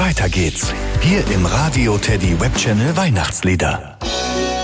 Weiter geht's. Hier im Radio Teddy Webchannel Weihnachtslieder.